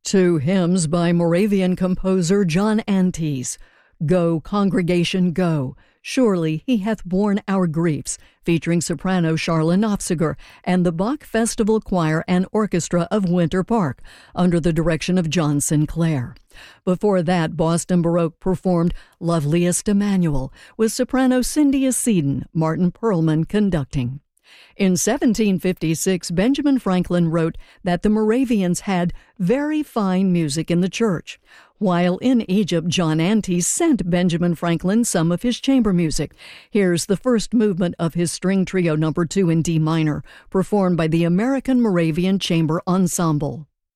Two hymns by Moravian composer John Antes. Go, Congregation, Go. Surely He hath borne our griefs, featuring soprano Charla Nofziger and the Bach Festival Choir and Orchestra of Winter Park, under the direction of John Sinclair. Before that, Boston Baroque performed Loveliest Emmanuel, with soprano Cynthia Seddon, Martin Perlman conducting. In 1756, Benjamin Franklin wrote that the Moravians had very fine music in the church. While in Egypt, John Antes sent Benjamin Franklin some of his chamber music. Here's the first movement of his String Trio No. 2 in D minor, performed by the American Moravian Chamber Ensemble.